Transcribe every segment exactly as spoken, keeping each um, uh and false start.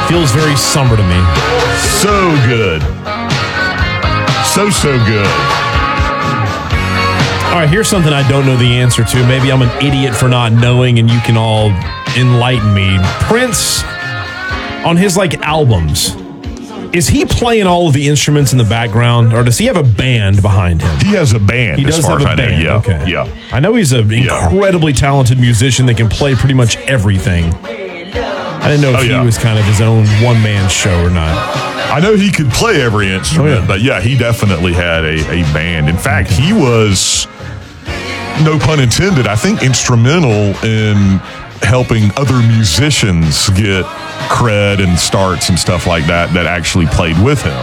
Feels very summer to me. So good. So, so good. All right, here's something I don't know the answer to. Maybe I'm an idiot for not knowing, and you can all enlighten me. Prince, on his, like, albums, is he playing all of the instruments in the background, or does he have a band behind him? He has a band, He as does far have as a I know. band. Yeah. Okay. Yeah. I know he's an Yeah. incredibly talented musician that can play pretty much everything. I didn't know if Oh, yeah. he was kind of his own one-man show or not. I know he could play every instrument, Oh, yeah. but yeah, he definitely had a, a band. In fact, he was, no pun intended, I think instrumental in helping other musicians get cred and starts and stuff like that that actually played with him.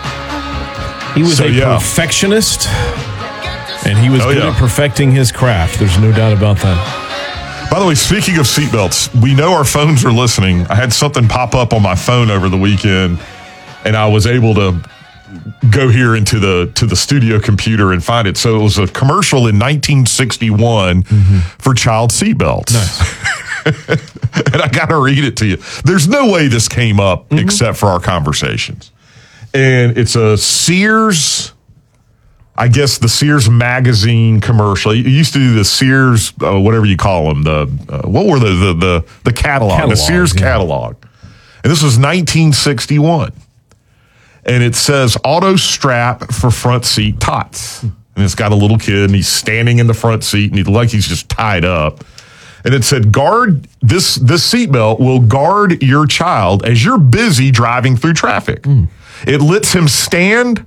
He was So, a yeah. perfectionist, and he was Oh, good yeah. at perfecting his craft. There's no doubt about that. By the way, speaking of seatbelts, we know our phones are listening. I had something pop up on my phone over the weekend, and I was able to go here into the to the studio computer and find it. So it was a commercial in nineteen sixty-one mm-hmm. for child seatbelts. Nice. And I got to read it to you. There's no way this came up mm-hmm. except for our conversations. And it's a Sears, I guess the Sears magazine commercial. You used to do the Sears, uh, whatever you call them. The uh, what were the the the, the catalog, catalog, the Sears yeah. catalog. And this was nineteen sixty-one. And it says auto strap for front seat tots. And it's got a little kid, and he's standing in the front seat, and he looks like he's just tied up. And it said, guard, this, this seatbelt will guard your child as you're busy driving through traffic. Mm. It lets him stand,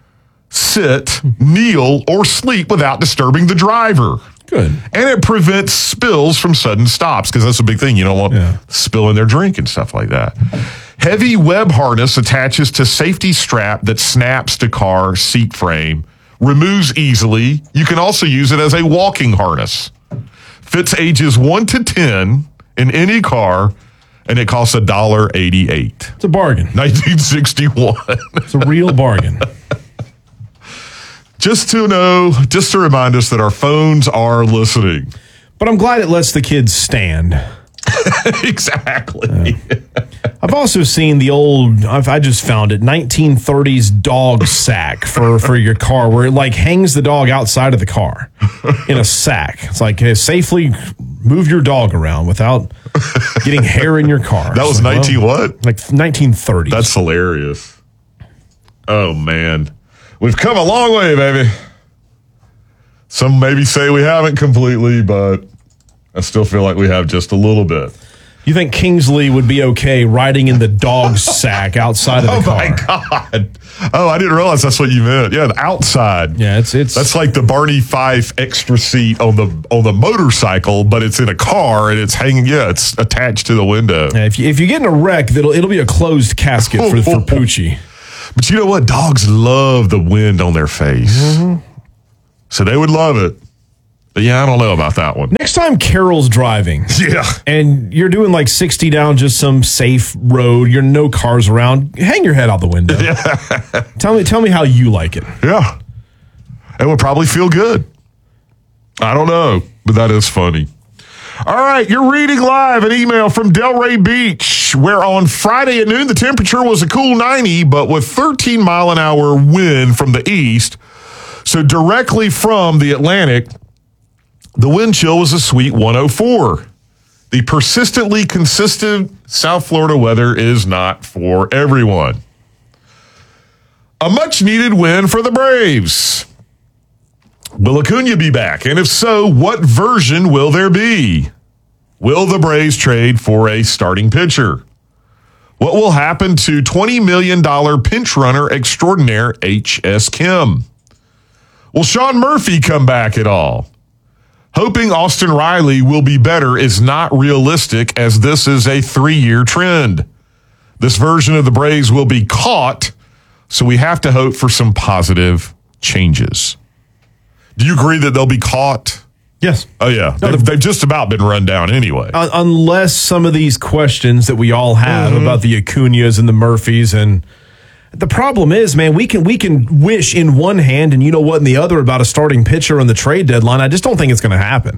sit, kneel, or sleep without disturbing the driver. Good. And it prevents spills from sudden stops, because that's a big thing. You don't want yeah. spilling their drink and stuff like that. Heavy web harness attaches to safety strap that snaps to car seat frame, removes easily. You can also use it as a walking harness. Fits ages one to ten in any car, and it costs one dollar and eighty-eight cents. It's a bargain. nineteen sixty-one. It's a real bargain. Just to know, just to remind us that our phones are listening. But I'm glad it lets the kids stand. Exactly. Yeah. I've also seen the old, I've, I just found it, nineteen thirties dog sack for, for your car, where it like hangs the dog outside of the car in a sack. It's like, hey, safely move your dog around without getting hair in your car. That was so, nineteen well, what? Like nineteen thirties. That's hilarious. Oh, man. We've come a long way, baby. Some maybe say we haven't completely, but I still feel like we have just a little bit. You think Kingsley would be okay riding in the dog sack outside of the oh car? Oh, my God. Oh, I didn't realize that's what you meant. Yeah, the outside. Yeah, it's it's that's like the Barney Fife extra seat on the on the motorcycle, but it's in a car and it's hanging. Yeah, it's attached to the window. Yeah, if you if you get in a wreck, it'll it'll be a closed casket for for Poochie. But you know what? Dogs love the wind on their face, mm-hmm. so they would love it. But yeah, I don't know about that one. Next time Carol's driving, yeah, and you're doing like sixty down just some safe road, you're no cars around, hang your head out the window. Yeah. tell me, tell me how you like it. Yeah, it would probably feel good. I don't know, but that is funny. All right, you're reading live an email from Delray Beach, where on Friday at noon the temperature was a cool ninety, but with thirteen mile an hour wind from the east, so directly from the Atlantic. The wind chill was a sweet one oh four. The persistently consistent South Florida weather is not for everyone. A much-needed win for the Braves. Will Acuna be back? And if so, what version will there be? Will the Braves trade for a starting pitcher? What will happen to twenty million dollars pinch runner extraordinaire H S. Kim? Will Sean Murphy come back at all? Hoping Austin Riley will be better is not realistic, as this is a three-year trend. This version of the Braves will be caught, so we have to hope for some positive changes. Do you agree that they'll be caught? Yes. Oh, yeah. No, they've, they've just about been run down anyway. Uh, unless some of these questions that we all have mm-hmm. about the Acunas and the Murphys, and the problem is, man, we can we can wish in one hand and you know what in the other about a starting pitcher on the trade deadline. I just don't think it's going to happen.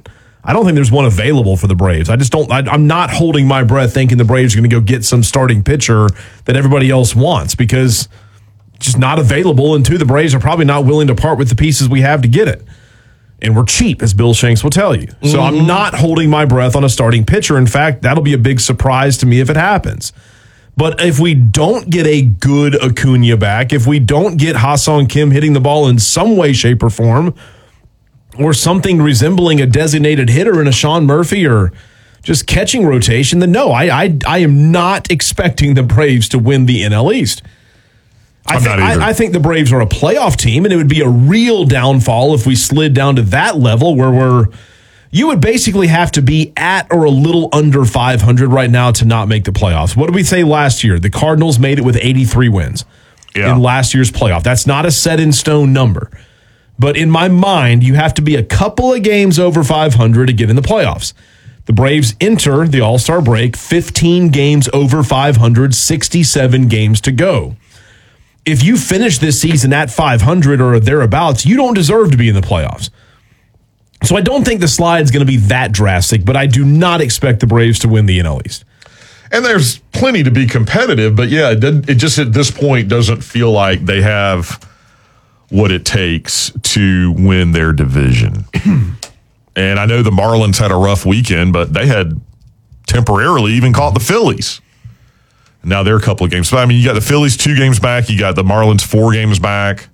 I don't think there's one available for the Braves. I just don't. I, I'm not holding my breath thinking the Braves are going to go get some starting pitcher that everybody else wants because it's just not available. And two, the Braves are probably not willing to part with the pieces we have to get it. And we're cheap, as Bill Shanks will tell you. So mm-hmm. I'm not holding my breath on a starting pitcher. In fact, that'll be a big surprise to me if it happens. But if we don't get a good Acuna back, if we don't get Ha-Seong Kim hitting the ball in some way, shape, or form, or something resembling a designated hitter in a Sean Murphy or just catching rotation, then no, I I, I am not expecting the Braves to win the N L East. I, th- I, I think the Braves are a playoff team, and it would be a real downfall if we slid down to that level where we're you would basically have to be at or a little under five hundred right now to not make the playoffs. What did we say last year? The Cardinals made it with eighty-three wins yeah. in last year's playoff. That's not a set-in-stone number. But in my mind, you have to be a couple of games over five hundred to get in the playoffs. The Braves enter the All-Star break fifteen games over five hundred, sixty-seven games to go. If you finish this season at five hundred or thereabouts, you don't deserve to be in the playoffs. So I don't think the slide is going to be that drastic, but I do not expect the Braves to win the N L East. And there's plenty to be competitive, but yeah, it, did, it just at this point doesn't feel like they have what it takes to win their division. And I know the Marlins had a rough weekend, but they had temporarily even caught the Phillies. Now they're a couple of games. But I mean, you got the Phillies two games back. You got the Marlins four games back.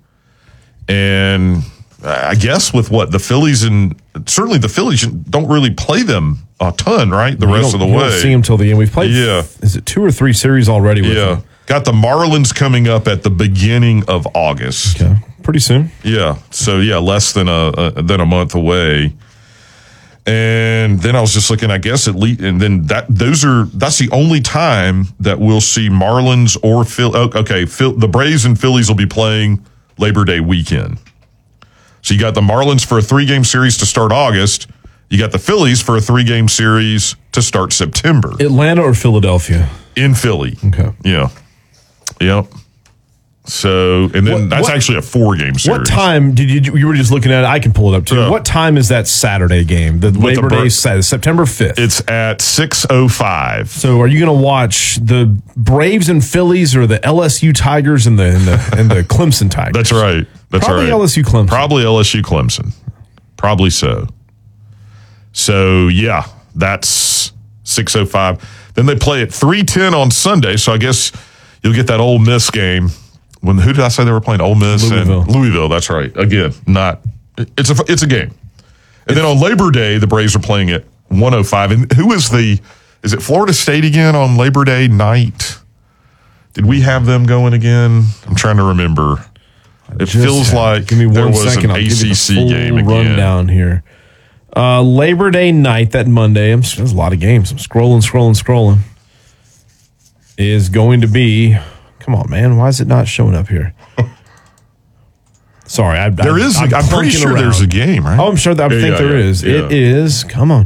And I guess with what the Phillies and certainly the Phillies don't really play them a ton, right? The you rest of the you way. Don't see them till the end. We've played, yeah. is it two or three series already with yeah. them? Got the Marlins coming up at the beginning of August. Okay. Pretty soon. Yeah. So, yeah, less than a, a than a month away. And then I was just looking, I guess, at least, and then that those are that's the only time that we'll see Marlins or Phil. Okay, Phil, the Braves and Phillies will be playing Labor Day weekend. So you got the Marlins for a three-game series to start August. You got the Phillies for a three-game series to start September. Atlanta or Philadelphia? In Philly. Okay. Yeah. Yep. So, and then what, that's what, actually a four-game series. What time did you, you were just looking at it, I can pull it up too. Yeah. What time is that Saturday game? The With Labor the Day, Saturday, September fifth. It's at six oh five. So are you going to watch the Braves and Phillies or the L S U Tigers and the and the, and the Clemson Tigers? That's right. That's Probably right. L S U Clemson. Probably L S U Clemson. Probably so. So, yeah, that's six oh five. Then they play at three ten on Sunday, so I guess you'll get that Ole Miss game. When who did I say they were playing? Ole Miss Louisville. and Louisville. That's right. Again, not it's a it's a game. And it's, then on Labor Day, the Braves are playing at one oh five. And who is the? Is it Florida State again on Labor Day night? Did we have them going again? I'm trying to remember. It Just feels like give me one there was second. an I'll A C C give you the full game again. Rundown here. Uh, Labor Day night, that Monday. I'm, there's a lot of games. I'm scrolling, scrolling, scrolling. Is going to be. Come on, man. Why is it not showing up here? Sorry, I, there I, is. I'm, I'm pretty sure around. there's a game, right? Oh, I'm sure. That, I yeah, think yeah, there yeah, is. yeah. It is. Come on.